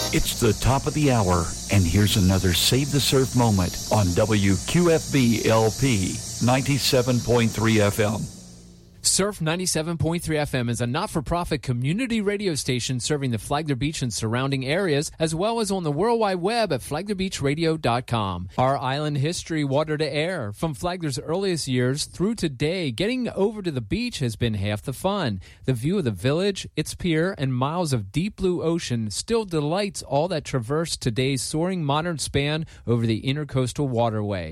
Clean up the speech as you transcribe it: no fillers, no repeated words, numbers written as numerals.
It's the top of the hour, and here's another Save the Surf moment on WQFB LP 97.3 FM. Surf 97.3 FM is a not-for-profit community radio station serving the Flagler Beach and surrounding areas, as well as on the World Wide Web at flaglerbeachradio.com. Our island history, water to air. From Flagler's earliest years through today, getting over to the beach has been half the fun. The view of the village, its pier, and miles of deep blue ocean still delights all that traverse today's soaring modern span over the intercoastal waterway.